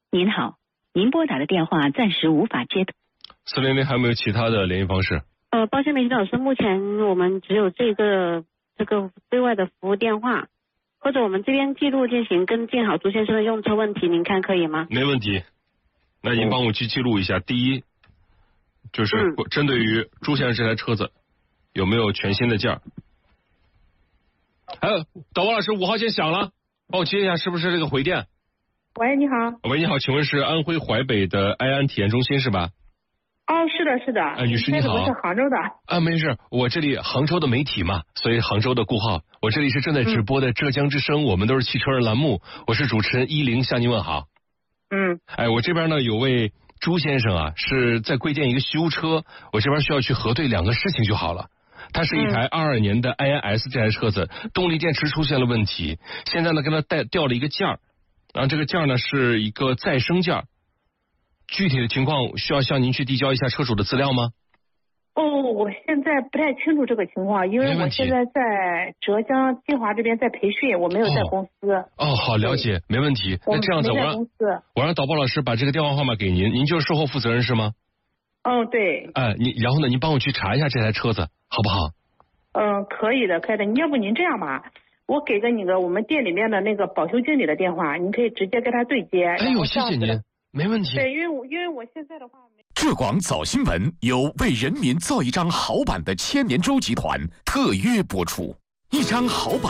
您好，您拨打的电话暂时无法接通。 400还有没有其他的联系方式？ 抱歉，梅老师，目前我们只有这个对外的服务电话，或者我们这边记录进行跟进好朱先生的用车问题，您看可以吗？ 没问题。那您帮我去记录一下，第一就是针对于朱先生这台车子有没有全新的件儿。导播老师，5号线响了，帮我接一下，是不是这个回电？ 喂，你好。 喂，你好，请问是安徽淮北的埃安体验中心是吧？ 哦，是的，是的。 女士你好。 我是杭州的。 没事，我这里杭州的媒体嘛，所以杭州的顾号。我这里是正在直播的浙江之声，我们都是汽车人栏目，我是主持人10向您问好。我这边呢有位朱先生啊，是在贵店一个修车，我这边需要去核对2个事情就好了。它是一台22年的 INS 这台车子，动力电池出现了问题，现在呢跟它掉了一个件儿，然后这个件儿呢是一个再生件儿，具体的情况需要向您去递交一下车主的资料吗？ 我现在不太清楚这个情况，因为我现在在浙江金华这边在培训，我没有在公司。 好，了解，没问题。那这样子，我让导播老师把这个电话号码给您，您就是售后负责人是吗？ 对。 然后呢，您帮我去查一下这台车子，好不好？ 可以的，可以的。要不您这样吧，我给个我们店里面的那个保修经理的电话，您可以直接跟他对接。 谢谢您，没问题。 对，因为我现在的话。 浙广早新闻由为人民造一张好版的千年舟集团特约播出，一张好版。